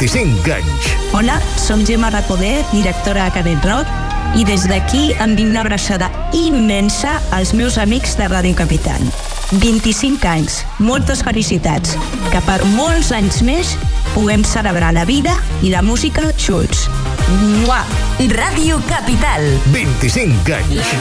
25 anys. Hola, som Gemma Recoder, directora de Canet Rock, i des d'aquí envio una abraçada immensa als meus amics de Ràdio Capital. 25 anys, moltes felicitats, que per molts anys més puguem celebrar la vida i la música junts. Mua! Ràdio Capital. 25 anys.